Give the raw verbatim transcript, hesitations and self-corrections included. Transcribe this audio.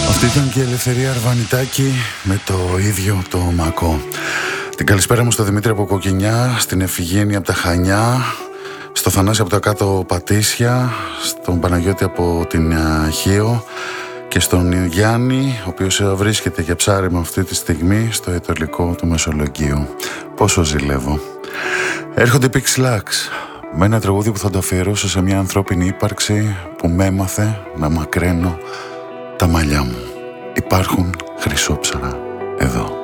Αυτή ήταν και η Ελευθερία Αρβανιτάκη με το ίδιο το Μακό. Την καλησπέρα μου στο Δημήτρη από Κοκκινιά, στην Ευγένεια από τα Χανιά, στο Θανάση από τα κάτω Πατήσια, στον Παναγιώτη από την Χίο και στον Γιάννη, ο οποίος βρίσκεται για ψάρεμα αυτή τη στιγμή στο ετωλικό του Μεσολογγίου. Πόσο ζηλεύω. Έρχονται οι Pixlax με ένα τραγούδι που θα το αφιερώσω σε μια ανθρώπινη ύπαρξη που με έμαθε να μακραίνω τα μαλλιά μου. Υπάρχουν χρυσόψαρα εδώ.